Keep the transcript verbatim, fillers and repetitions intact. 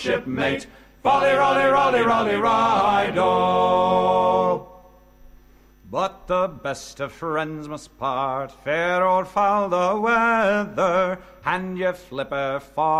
shipmate, folly, rolly, rolly, rolly, ride-o. But the best of friends must part, fair old foul the weather, and ye flipper for